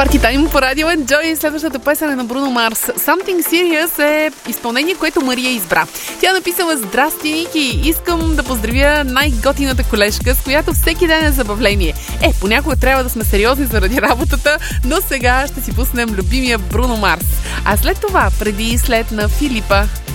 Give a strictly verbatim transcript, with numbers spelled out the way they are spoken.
Парти Тайм по радио Enjoy. Следващата песен е на Бруно Марс. Something Serious е изпълнение, което Мария избра. Тя написала: здрасти, Ники! Искам да поздравя най-готината колежка, с която всеки ден е забавление. Е, понякога трябва да сме сериозни заради работата, но сега ще си пуснем любимия Бруно Марс. А след това, преди и след на Филипа,